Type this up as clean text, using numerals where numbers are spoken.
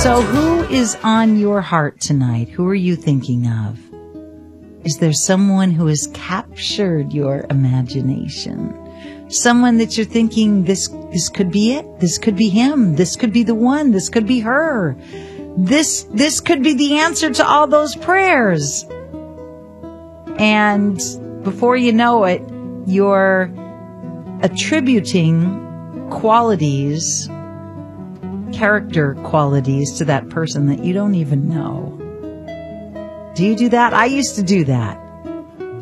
So who is on your heart tonight? Who are you thinking of? Is there someone who has captured your imagination? Someone that you're thinking, this could be it. This could be him. This could be the one. This could be her. This could be the answer to all those prayers. And before you know it, you're attributing qualities, character qualities to that person that you don't even know. Do you do that? I used to do that.